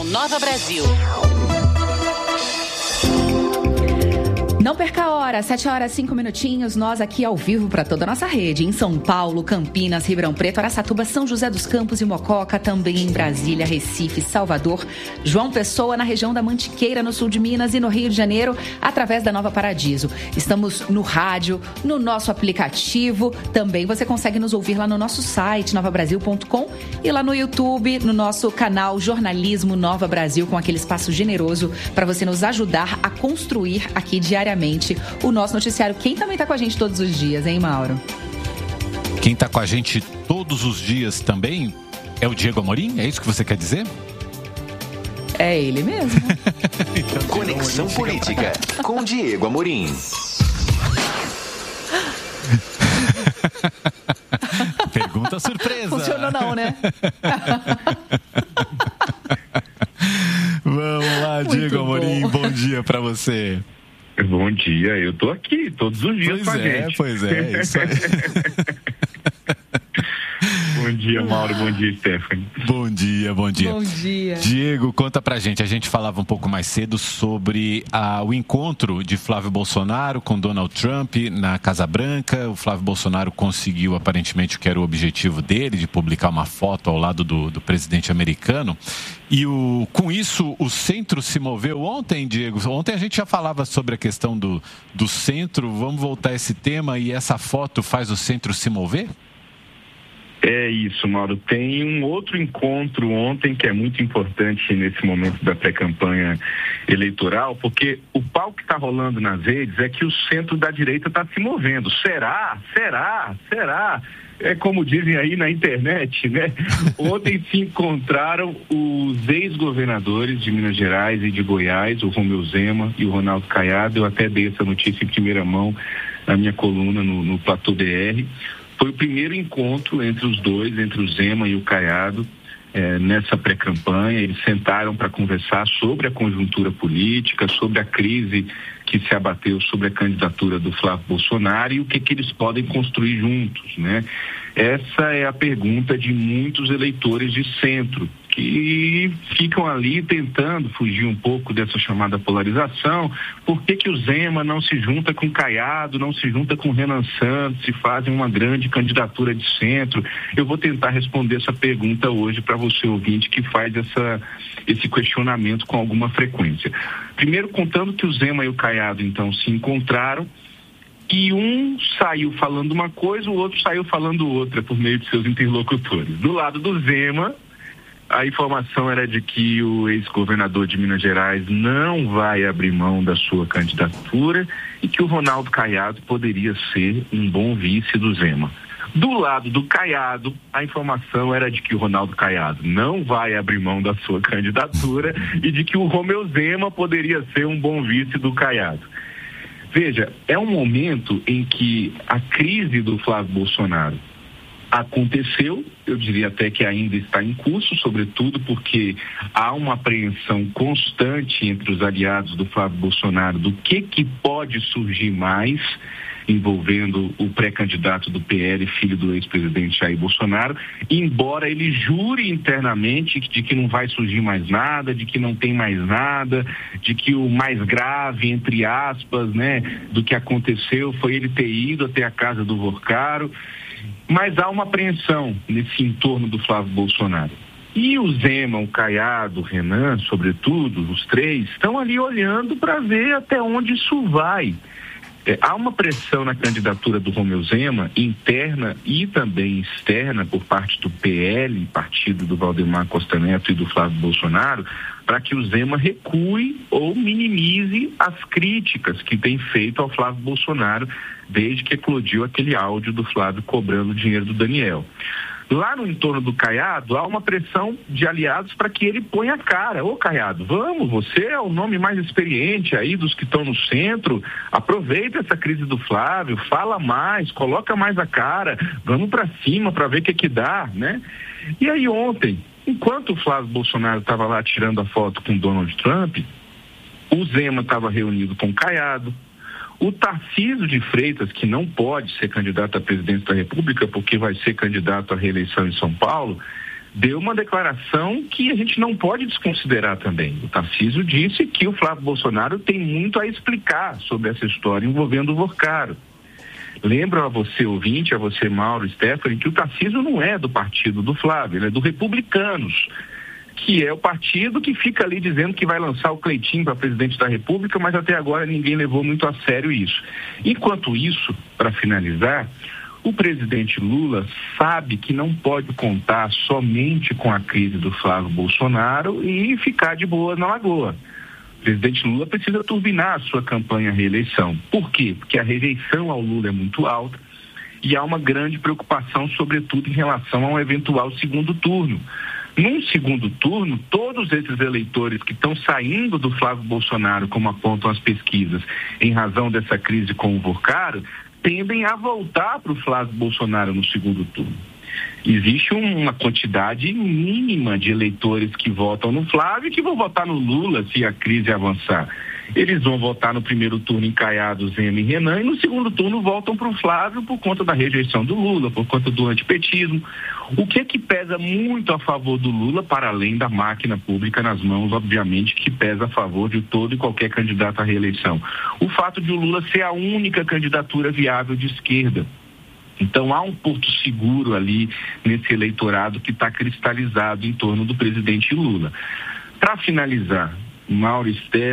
Nova Brasil. Não perca a hora, 7h05, nós aqui ao vivo para toda a nossa rede, em São Paulo, Campinas, Ribeirão Preto, Araçatuba, São José dos Campos e Mococa, também em Brasília, Recife, Salvador, João Pessoa, na região da Mantiqueira, no sul de Minas e no Rio de Janeiro, através da Nova Paradiso. Estamos no rádio, no nosso aplicativo, também você consegue nos ouvir lá no nosso site, novabrasil.com, e lá no YouTube, no nosso canal Jornalismo Nova Brasil, com aquele espaço generoso para você nos ajudar a construir aqui diariamente o nosso noticiário. Quem também está com a gente todos os dias, hein, Mauro? Quem está com a gente todos os dias também é o Diego Amorim? É isso que você quer dizer? É ele mesmo. Então, Conexão Política com Diego Amorim. Pergunta surpresa. Funcionou não, né? Vamos lá, Diego Amorim, bom dia para você. Bom dia, eu tô aqui todos os dias com a gente. Pois é, isso aí. Bom dia, Mauro, bom dia, Stephanie. Bom dia. Bom dia. Diego, conta pra gente, a gente falava um pouco mais cedo sobre o encontro de Flávio Bolsonaro com Donald Trump na Casa Branca. O Flávio Bolsonaro conseguiu aparentemente o que era o objetivo dele, de publicar uma foto ao lado do presidente americano. E com isso, o centro se moveu ontem, Diego. Ontem a gente já falava sobre a questão do centro. Vamos voltar a esse tema e essa foto faz o centro se mover? É isso, Mauro. Tem um outro encontro ontem que é muito importante nesse momento da pré-campanha eleitoral, porque o pau que está rolando nas redes é que o centro da direita está se movendo. Será? É como dizem aí na internet, né? Ontem se encontraram os ex-governadores de Minas Gerais e de Goiás, o Romeu Zema e o Ronaldo Caiado. Eu até dei essa notícia em primeira mão na minha coluna no Platô BR. Foi o primeiro encontro entre os dois, entre o Zema e o Caiado, nessa pré-campanha. Eles sentaram para conversar sobre a conjuntura política, sobre a crise que se abateu sobre a candidatura do Flávio Bolsonaro e o que eles podem construir juntos, né? Essa é a pergunta de muitos eleitores de centro, que ficam ali tentando fugir um pouco dessa chamada polarização. Por que o Zema não se junta com o Caiado, não se junta com o Renan Santos e fazem uma grande candidatura de centro? Eu vou tentar responder essa pergunta hoje para você, ouvinte, que faz esse questionamento com alguma frequência. Primeiro, contando que o Zema e o Caiado, então, se encontraram e um saiu falando uma coisa, o outro saiu falando outra por meio de seus interlocutores. Do lado do Zema, a informação era de que o ex-governador de Minas Gerais não vai abrir mão da sua candidatura e que o Ronaldo Caiado poderia ser um bom vice do Zema. Do lado do Caiado, a informação era de que o Ronaldo Caiado não vai abrir mão da sua candidatura e de que o Romeu Zema poderia ser um bom vice do Caiado. Veja, é um momento em que a crise do Flávio Bolsonaro aconteceu, eu diria até que ainda está em curso, sobretudo porque há uma apreensão constante entre os aliados do Flávio Bolsonaro do que pode surgir mais envolvendo o pré-candidato do PL, filho do ex-presidente Jair Bolsonaro, embora ele jure internamente de que não vai surgir mais nada, de que não tem mais nada, de que o mais grave, entre aspas, né, do que aconteceu foi ele ter ido até a casa do Vorcaro. Mas há uma apreensão nesse entorno do Flávio Bolsonaro. E o Zema, o Caiado, o Renan, sobretudo, os três, estão ali olhando para ver até onde isso vai. Há uma pressão na candidatura do Romeu Zema, interna e também externa, por parte do PL, partido do Valdemar Costa Neto e do Flávio Bolsonaro, para que o Zema recue ou minimize as críticas que tem feito ao Flávio Bolsonaro desde que eclodiu aquele áudio do Flávio cobrando dinheiro do Daniel. Lá no entorno do Caiado, há uma pressão de aliados para que ele ponha a cara. Ô Caiado, vamos, você é o nome mais experiente aí dos que estão no centro, aproveita essa crise do Flávio, fala mais, coloca mais a cara, vamos para cima para ver o que dá, né? E aí ontem, enquanto o Flávio Bolsonaro estava lá tirando a foto com Donald Trump, o Zema estava reunido com o Caiado. O Tarcísio de Freitas, que não pode ser candidato a presidente da República porque vai ser candidato à reeleição em São Paulo, deu uma declaração que a gente não pode desconsiderar também. O Tarcísio disse que o Flávio Bolsonaro tem muito a explicar sobre essa história envolvendo o Vorcaro. Lembro a você, ouvinte, a você, Mauro, Stephanie, que o Tarcísio não é do partido do Flávio, ele é do Republicanos, que é o partido que fica ali dizendo que vai lançar o Cleitinho para presidente da República, mas até agora ninguém levou muito a sério isso. Enquanto isso, para finalizar, o presidente Lula sabe que não pode contar somente com a crise do Flávio Bolsonaro e ficar de boa na lagoa. O presidente Lula precisa turbinar a sua campanha à reeleição. Por quê? Porque a rejeição ao Lula é muito alta e há uma grande preocupação, sobretudo em relação a um eventual segundo turno. Num segundo turno, todos esses eleitores que estão saindo do Flávio Bolsonaro, como apontam as pesquisas, em razão dessa crise com o Vorcaro, tendem a voltar para o Flávio Bolsonaro no segundo turno. Existe uma quantidade mínima de eleitores que votam no Flávio e que vão votar no Lula se a crise avançar. Eles vão votar no primeiro turno em Caiado, Zema e Renan, e no segundo turno voltam para o Flávio por conta da rejeição do Lula, por conta do antipetismo. O que é que pesa muito a favor do Lula, para além da máquina pública nas mãos, obviamente, que pesa a favor de todo e qualquer candidato à reeleição? O fato de o Lula ser a única candidatura viável de esquerda. Então há um porto seguro ali nesse eleitorado que está cristalizado em torno do presidente Lula. Para finalizar, Mauro,